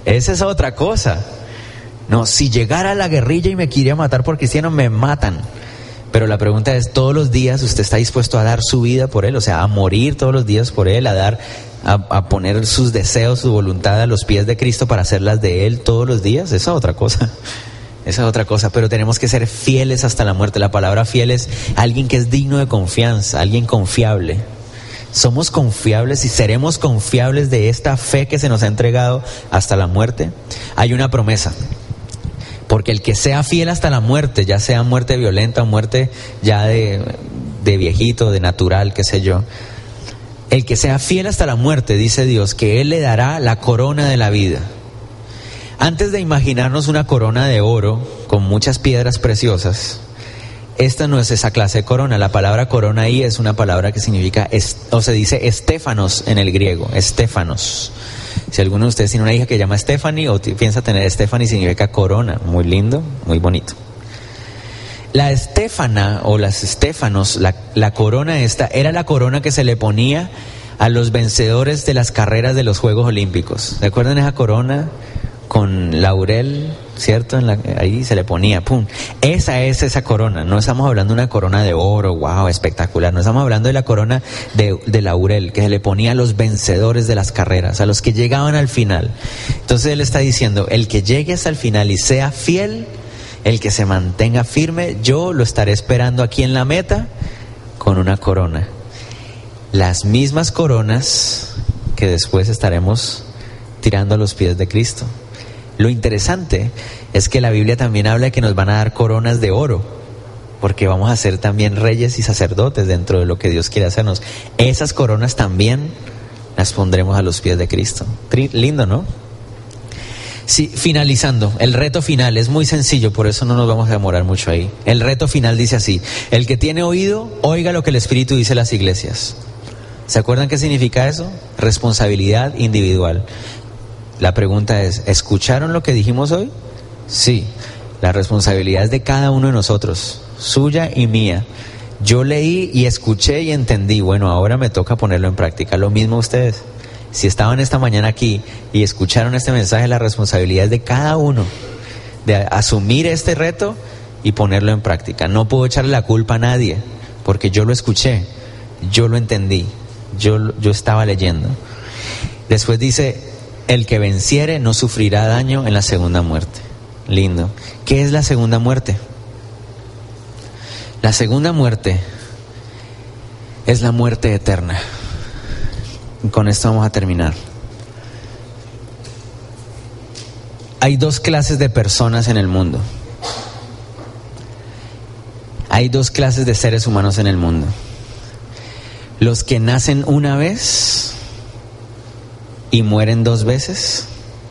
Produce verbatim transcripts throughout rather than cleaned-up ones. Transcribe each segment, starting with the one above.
Esa es otra cosa. No, si llegara la guerrilla y me quería matar por cristiano, me matan. Pero la pregunta es, ¿todos los días usted está dispuesto a dar su vida por él? O sea, a morir todos los días por él, a dar, a, a poner sus deseos, su voluntad a los pies de Cristo para hacerlas de él todos los días. Esa es otra cosa. Esa es otra cosa, pero tenemos que ser fieles hasta la muerte. La palabra fiel es alguien que es digno de confianza, alguien confiable. ¿Somos confiables y seremos confiables de esta fe que se nos ha entregado hasta la muerte? Hay una promesa. Porque el que sea fiel hasta la muerte, ya sea muerte violenta o muerte ya de, de viejito, de natural, qué sé yo. El que sea fiel hasta la muerte, dice Dios, que Él le dará la corona de la vida. Antes de imaginarnos una corona de oro con muchas piedras preciosas, esta no es esa clase de corona. La palabra corona ahí es una palabra que significa, o se dice estéfanos en el griego, estéfanos. Si alguno de ustedes tiene una hija que se llama Stephanie o t- piensa tener Stephanie, significa corona. Muy lindo, muy bonito. La estéfana o las estéfanos, la, la corona esta, era la corona que se le ponía a los vencedores de las carreras de los Juegos Olímpicos. ¿Recuerdan esa corona con laurel, cierto? En la, ahí se le ponía, pum. Esa es esa corona. No estamos hablando de una corona de oro, wow, espectacular. No estamos hablando de la corona de, de laurel que se le ponía a los vencedores de las carreras, a los que llegaban al final. Entonces él está diciendo, el que llegue hasta el final y sea fiel, el que se mantenga firme, yo lo estaré esperando aquí en la meta con una corona. Las mismas coronas que después estaremos tirando a los pies de Cristo. Lo interesante es que la Biblia también habla de que nos van a dar coronas de oro, porque vamos a ser también reyes y sacerdotes dentro de lo que Dios quiere hacernos. Esas coronas también las pondremos a los pies de Cristo. Tri- lindo, ¿no? Sí, finalizando, el reto final es muy sencillo, por eso no nos vamos a demorar mucho ahí. El reto final dice así: el que tiene oído, oiga lo que el Espíritu dice a las iglesias. ¿Se acuerdan qué significa eso? Responsabilidad individual. La pregunta es, ¿escucharon lo que dijimos hoy? Sí. La responsabilidad es de cada uno de nosotros, suya y mía. Yo leí y escuché y entendí. Bueno, ahora me toca ponerlo en práctica. Lo mismo ustedes. Si estaban esta mañana aquí y escucharon este mensaje, la responsabilidad es de cada uno de asumir este reto y ponerlo en práctica. No puedo echarle la culpa a nadie, porque yo lo escuché, yo lo entendí, yo, yo estaba leyendo. Después dice, el que venciere no sufrirá daño en la segunda muerte. Lindo. ¿Qué es la segunda muerte? La segunda muerte es la muerte eterna. Y con esto vamos a terminar. Hay dos clases de personas en el mundo. Hay dos clases de seres humanos en el mundo. Los que nacen una vez y mueren dos veces,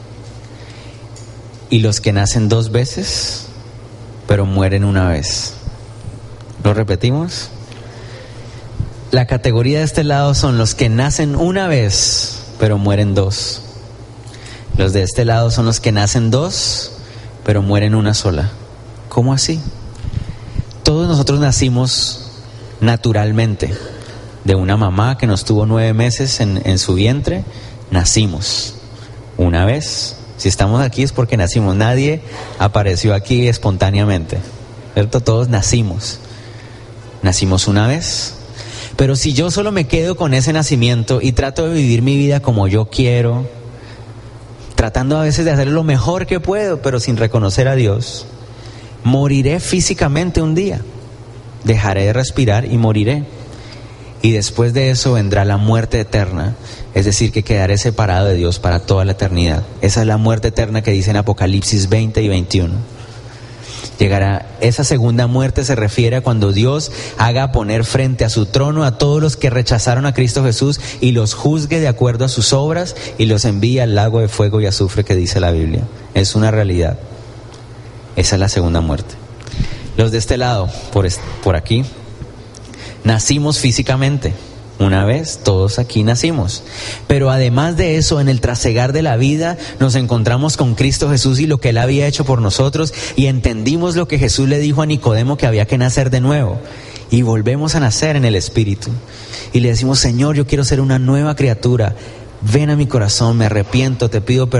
y los que nacen dos veces pero mueren una vez. ¿Lo repetimos? La categoría de este lado son los que nacen una vez pero mueren dos. Los de este lado son los que nacen dos pero mueren una sola. ¿Cómo así? Todos nosotros nacimos naturalmente de una mamá que nos tuvo nueve meses en, en su vientre. Nacimos una vez. Si estamos aquí es porque nacimos. Nadie apareció aquí espontáneamente, ¿cierto? Todos nacimos. Nacimos una vez. Pero si yo solo me quedo con ese nacimiento y trato de vivir mi vida como yo quiero, tratando a veces de hacer lo mejor que puedo, pero sin reconocer a Dios, moriré físicamente un día. Dejaré de respirar y moriré. Y después de eso vendrá la muerte eterna, es decir, que quedaré separado de Dios para toda la eternidad. Esa es la muerte eterna que dice en Apocalipsis veinte y veintiuno. Llegará, esa segunda muerte se refiere a cuando Dios haga poner frente a su trono a todos los que rechazaron a Cristo Jesús y los juzgue de acuerdo a sus obras y los envíe al lago de fuego y azufre que dice la Biblia. Es una realidad. Esa es la segunda muerte. Los de este lado, por, por aquí, nacimos físicamente. Una vez, todos aquí nacimos. Pero además de eso, en el trasegar de la vida, nos encontramos con Cristo Jesús y lo que Él había hecho por nosotros, y entendimos lo que Jesús le dijo a Nicodemo, que había que nacer de nuevo. Y volvemos a nacer en el Espíritu. Y le decimos, Señor, yo quiero ser una nueva criatura. Ven a mi corazón, me arrepiento, te pido perdón.